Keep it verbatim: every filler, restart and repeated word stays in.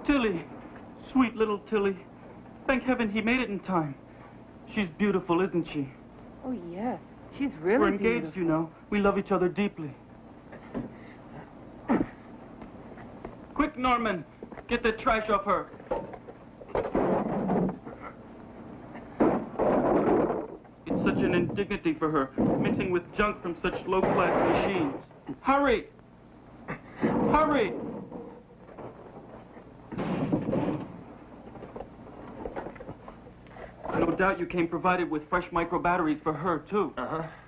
Tilly. Sweet little Tilly. Thank heaven he made it in time. She's beautiful, isn't she? Oh, yes. She's really We're engaged, beautiful. you know. We love each other deeply. Quick, Norman. Get the trash off her. It's such an indignity for her, mixing with junk from such low-class machines. Hurry! Hurry! No doubt you came provided with fresh micro batteries for her, too. Uh-huh.